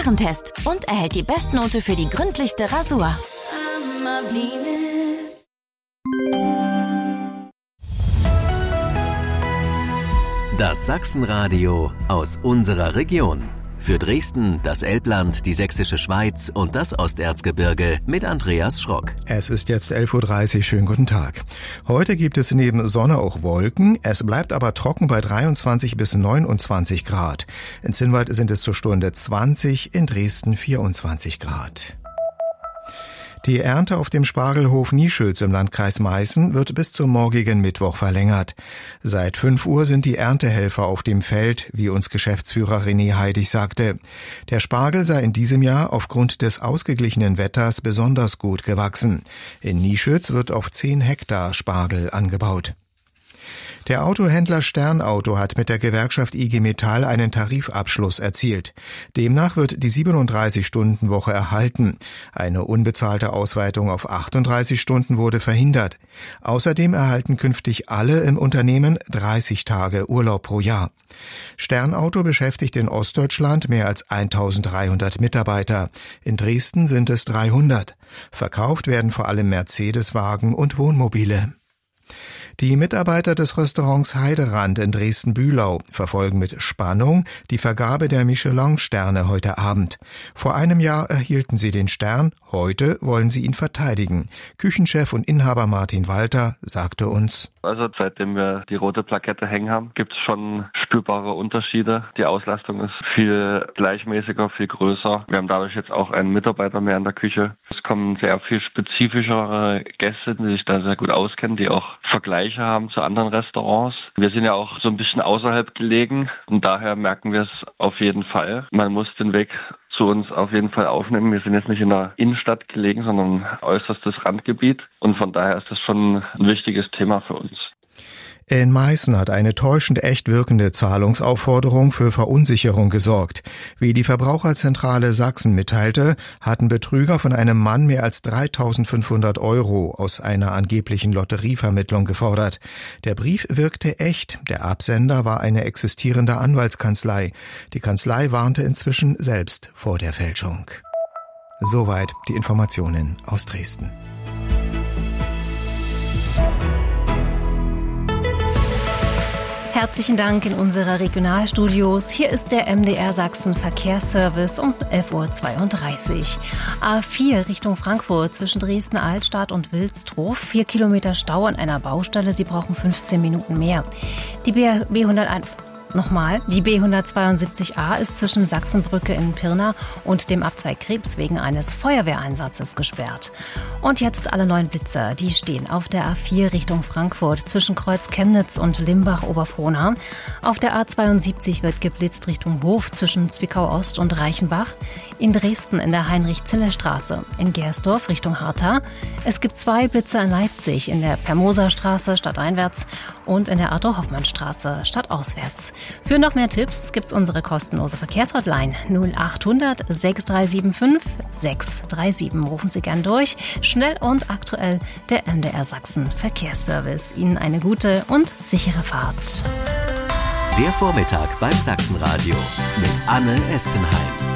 Warentest und erhält die Bestnote für die gründlichste Rasur. Das Sachsenradio aus unserer Region. Für Dresden, das Elbland, die Sächsische Schweiz und das Osterzgebirge mit Andreas Schrock. Es ist jetzt 11.30 Uhr. Schönen guten Tag. Heute gibt es neben Sonne auch Wolken. Es bleibt aber trocken bei 23 bis 29 Grad. In Zinnwald sind es zur Stunde 20, in Dresden 24 Grad. Die Ernte auf dem Spargelhof Nieschütz im Landkreis Meißen wird bis zum morgigen Mittwoch verlängert. Seit 5 Uhr sind die Erntehelfer auf dem Feld, wie uns Geschäftsführer René Heidig sagte. Der Spargel sei in diesem Jahr aufgrund des ausgeglichenen Wetters besonders gut gewachsen. In Nieschütz wird auf 10 Hektar Spargel angebaut. Der Autohändler Sternauto hat mit der Gewerkschaft IG Metall einen Tarifabschluss erzielt. Demnach wird die 37-Stunden-Woche erhalten. Eine unbezahlte Ausweitung auf 38 Stunden wurde verhindert. Außerdem erhalten künftig alle im Unternehmen 30 Tage Urlaub pro Jahr. Sternauto beschäftigt in Ostdeutschland mehr als 1300 Mitarbeiter. In Dresden sind es 300. Verkauft werden vor allem Mercedes-Wagen und Wohnmobile. Die Mitarbeiter des Restaurants Heiderand in Dresden-Bühlau verfolgen mit Spannung die Vergabe der Michelin-Sterne heute Abend. Vor einem Jahr erhielten sie den Stern, heute wollen sie ihn verteidigen. Küchenchef und Inhaber Martin Walter sagte uns: Also seitdem wir die rote Plakette hängen haben, gibt es schon spürbare Unterschiede. Die Auslastung ist viel gleichmäßiger, viel größer. Wir haben dadurch jetzt auch einen Mitarbeiter mehr in der Küche. Es kommen sehr viel spezifischere Gäste, die sich da sehr gut auskennen, die auch Vergleiche haben zu anderen Restaurants. Wir sind ja auch so ein bisschen außerhalb gelegen und daher merken wir es auf jeden Fall. Man muss den Weg zu uns auf jeden Fall aufnehmen. Wir sind jetzt nicht in der Innenstadt gelegen, sondern äußerstes Randgebiet und von daher ist das schon ein wichtiges Thema für uns. In Meißen hat eine täuschend echt wirkende Zahlungsaufforderung für Verunsicherung gesorgt. Wie die Verbraucherzentrale Sachsen mitteilte, hatten Betrüger von einem Mann mehr als 3.500 € aus einer angeblichen Lotterievermittlung gefordert. Der Brief wirkte echt. Der Absender war eine existierende Anwaltskanzlei. Die Kanzlei warnte inzwischen selbst vor der Fälschung. Soweit die Informationen aus Dresden. Herzlichen Dank in unserer Regionalstudios. Hier ist der MDR Sachsen Verkehrsservice um 11.32 Uhr. A4 Richtung Frankfurt zwischen Dresden Altstadt und Wilsdruff. 4 Kilometer Stau an einer Baustelle. Sie brauchen 15 Minuten mehr. Die B172a ist zwischen Sachsenbrücke in Pirna und dem Abzweig Krebs wegen eines Feuerwehreinsatzes gesperrt. Und jetzt alle neuen Blitzer, die stehen auf der A4 Richtung Frankfurt zwischen Kreuz Chemnitz und Limbach-Oberfrohna. Auf der A72 wird geblitzt Richtung Hof zwischen Zwickau-Ost und Reichenbach. In Dresden in der Heinrich-Zille-Straße, in Gersdorf Richtung Hartha. Es gibt 2 Blitzer in Leipzig, in der Permoser-Straße stadteinwärts und in der Arthur-Hoffmann-Straße stadtauswärts. Für noch mehr Tipps gibt's unsere kostenlose Verkehrshotline 0800 6375 637. Rufen Sie gern durch. Schnell und aktuell der MDR Sachsen Verkehrsservice. Ihnen eine gute und sichere Fahrt. Der Vormittag beim Sachsenradio mit Anne Espenheim.